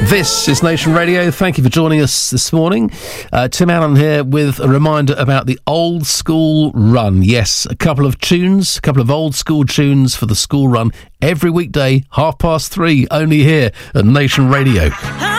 This is Nation Radio. Thank you for joining us this morning. Tim Allen here with a reminder about the Old School Run. Yes, a couple of old school tunes for the school run every weekday, 3:30, only here at Nation Radio.